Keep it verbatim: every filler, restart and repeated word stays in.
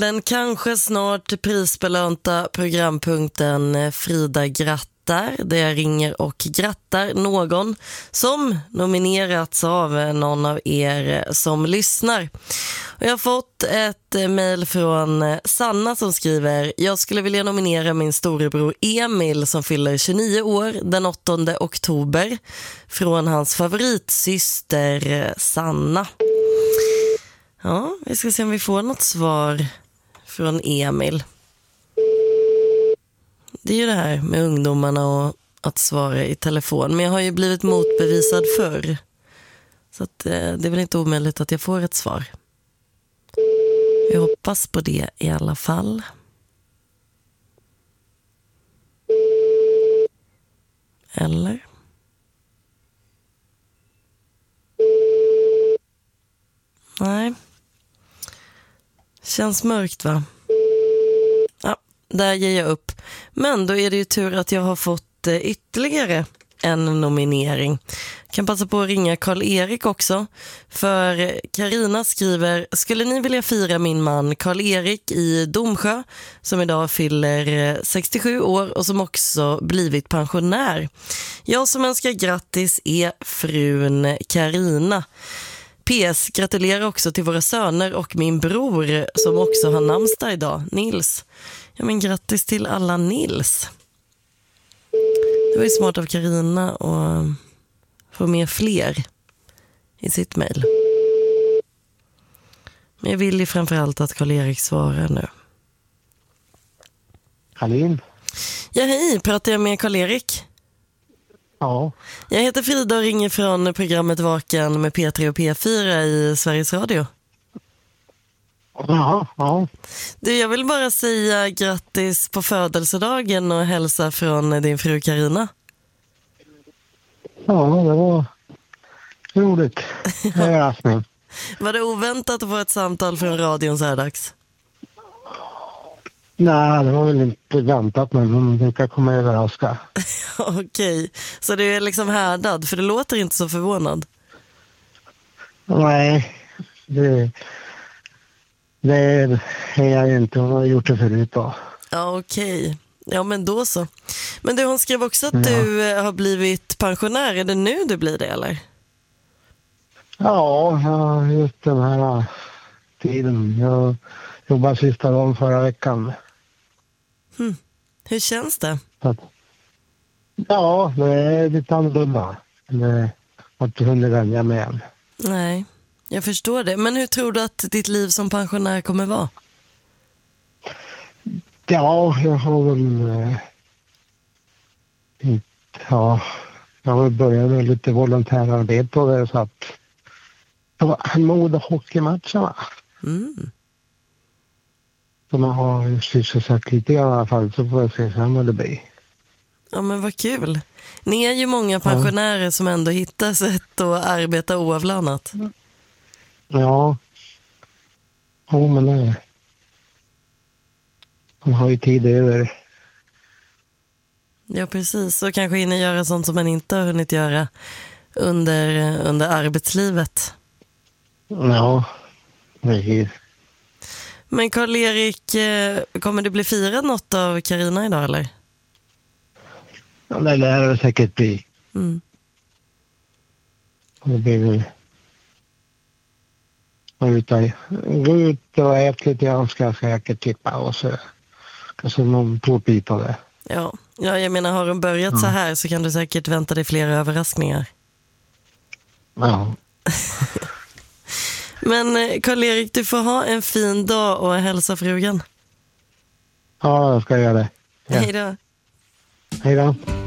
Den kanske snart prisbelönta programpunkten Frida grattar, där jag ringer och grattar någon som nominerats av någon av er som lyssnar. Och jag har fått ett mejl från Sanna som skriver: jag skulle vilja nominera min storebror Emil som fyller tjugonio år den åttonde oktober från hans favoritsyster Sanna. Ja, vi ska se om vi får något svar från Emil. Det är ju det här med ungdomarna och att svara i telefon. Men jag har ju blivit motbevisad förr. Så att, eh, det är väl inte omöjligt att jag får ett svar. Jag hoppas på det i alla fall. Eller? Nej. Känns mörkt, va? Ja, där ger jag upp. Men då är det ju tur att jag har fått eh, ytterligare en nominering. Jag kan passa på att ringa Karl-Erik också. För Karina skriver: skulle ni vilja fira min man Karl-Erik i Domsjö som idag fyller sextiosju år och som också blivit pensionär? Jag som önskar grattis är frun Karina. P S, gratulerar också till våra söner och min bror som också har namnsdag idag, Nils. Ja, men grattis till alla Nils. Det var ju smart av Karina att få med fler i sitt mejl. Men jag vill ju framförallt att Karl-Erik svarar nu. Hallin? Ja, hej. Pratar jag med Karl-Erik? Ja. Jag heter Frida och ringer från programmet Vaken med P tre och P fyra i Sveriges Radio. Ja, ja. Du, jag vill bara säga grattis på födelsedagen och hälsa från din fru Karina. Ja, det var roligt. Överraskning. Var det oväntat att få ett samtal från radion så här dags? Nej, det var väl inte väntat, men de brukar komma överraska. Okej, så du är liksom härdad, för det låter inte så förvånad. Nej, det, det är jag inte. Hon har gjort det förut då. Ja, okej. Ja, men då så. Men du, hon skrev också att Ja. du eh, har blivit pensionär. Är det nu du blir det, eller? Ja, ja, just den här tiden. Jag jobbade sista dagen förra veckan. Hm. Hur känns det? Så att, ja, det är lite annorlunda. Det har inte hunnit vänja med än. Nej, jag förstår det. Men hur tror du att ditt liv som pensionär kommer vara? Ja, jag har väl... Eh, inte, ja, jag har börjat med lite volontärarbete och det, så att... Det var en mode- och hockeymatch, va? Mm. Så man har sysselsatt lite i alla fall, så får jag se sen vad det blir. Ja, men vad kul. Ni är ju många pensionärer ja. som ändå hittar sätt att arbeta oavlannat. Ja. Jo, men det... Man har ju tid över. Ja, precis. Och kanske hinner göra sånt som man inte har hunnit göra under, under arbetslivet. Ja, precis. Men Karl-Erik, kommer det bli firat något av Karina idag, eller? Ja, det lär det säkert bli. Mm. Det blir väl... Gå ut och ät lite grann, ska jag säkert tippa, och så kanske någon tårtbit av det. Ja. ja, jag menar, har de börjat ja. så här så kan du säkert vänta dig flera överraskningar. Ja. Men Karl-Erik, du får ha en fin dag och hälsa frugan. Ja, jag ska göra det. Ja. Hej då. Hej då.